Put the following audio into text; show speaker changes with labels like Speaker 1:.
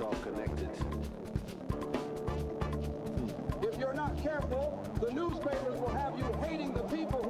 Speaker 1: all connected.
Speaker 2: If you're not careful, the newspapers will have you hating the people